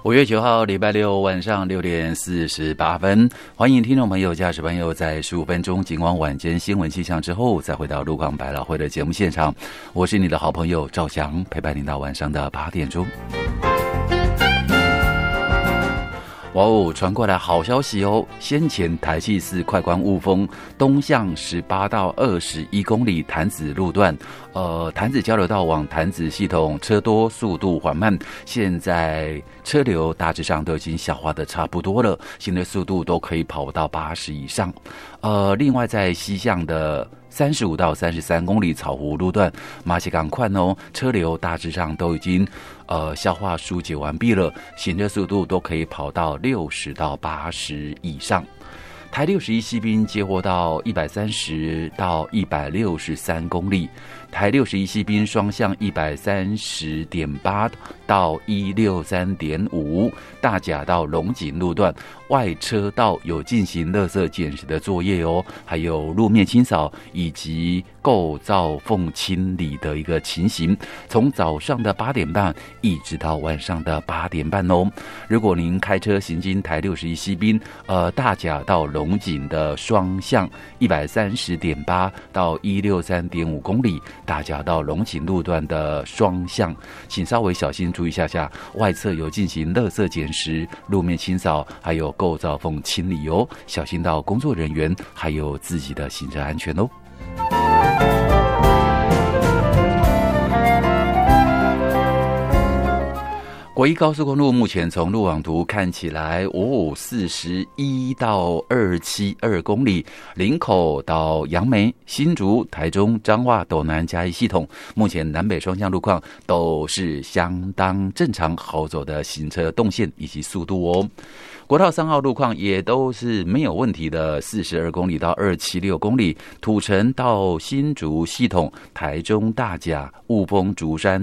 5月9号礼拜六晚上6点48分，欢迎听众朋友、驾驶朋友在15分钟警广晚间新闻气象之后，再回到路况百老汇的节目现场。我是你的好朋友赵翔，陪伴您到晚上的8点钟。哇哦，传过来好消息哦！先前台七4快关雾峰东向18到21公里潭子路段，潭子交流道往潭子系统车多，速度缓慢。现在车流大致上都已经消化的差不多了，行的速度都可以跑到80以上。另外在西向的35到33公里草湖路段，马西港快哦，车流大致上都已经消化疏解完毕了，行车速度都可以跑到60到80以上。台61西滨接获到130到163公里，台61西滨双向130.8到163.5，大甲到龙井路段外车道有进行垃圾捡拾的作业哦，还有路面清扫以及构造缝清理的一个情形，从早上的8点半一直到晚上的8点半哦。如果您开车行经台61西滨大甲到龙井的双向130.8到163.5公里，大甲到龙井路段的双向，请稍微小心注意一下外侧有进行垃圾捡拾、路面清扫还有构造缝清理哦，小心到工作人员还有自己的行车安全哦。国一高速公路目前从路网图看起来41到272公里，林口到杨梅、新竹、台中、彰化、斗南、嘉义系统，目前南北双向路况都是相当正常好走的行车动线以及速度哦。国道3号路况也都是没有问题的，42公里到276公里，土城到新竹系统，台中大甲、雾峰、竹山